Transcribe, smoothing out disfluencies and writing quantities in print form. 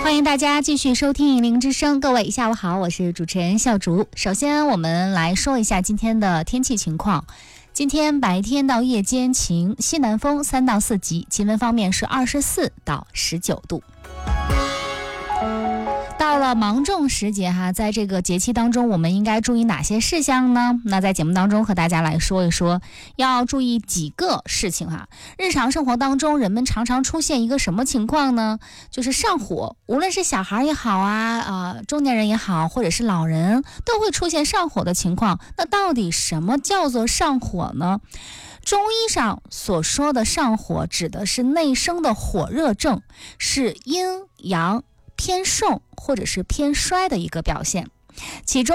欢迎大家继续收听灵之声，各位下午好，我是主持人笑竹。首先我们来说一下今天的天气情况。今天白天到夜间晴，西南风3到4级，气温方面是24到19度。到了芒种时节在这个节气当中，我们应该注意哪些事项呢？那在节目当中和大家来说一说，要注意几个事情日常生活当中，人们常常出现一个什么情况呢？就是上火，无论是小孩也好中年人也好，或者是老人，都会出现上火的情况。那到底什么叫做上火呢？中医上所说的上火，指的是内生的火热症，是阴阳偏盛或者是偏衰的一个表现。其中